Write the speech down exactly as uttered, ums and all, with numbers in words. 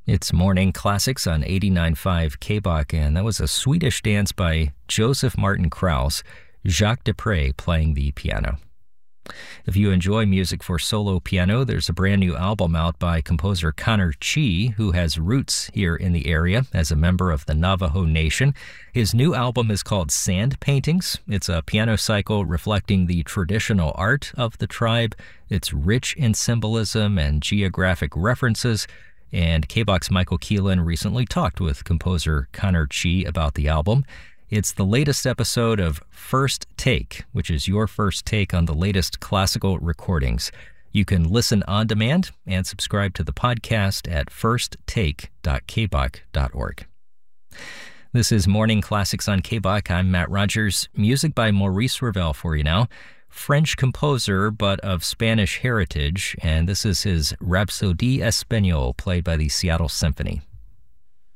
It's Morning Classics on eighty-nine point five K B O C, and that was a Swedish dance by Joseph Martin Kraus, Jacques Dupre playing the piano. If you enjoy music for solo piano, there's a brand new album out by composer Connor Chee, who has roots here in the area as a member of the Navajo Nation. His new album is called Sand Paintings. It's a piano cycle reflecting the traditional art of the tribe. It's rich in symbolism and geographic references. And K B O C's Michael Keelan recently talked with composer Connor Chee about the album. It's the latest episode of First Take, which is your first take on the latest classical recordings. You can listen on demand and subscribe to the podcast at first take dot k b o c dot org. This is Morning Classics on K B O C. I'm Matt Rogers. Music by Maurice Ravel for you now. French composer, but of Spanish heritage, and this is his Rhapsodie Espagnole, played by the Seattle Symphony.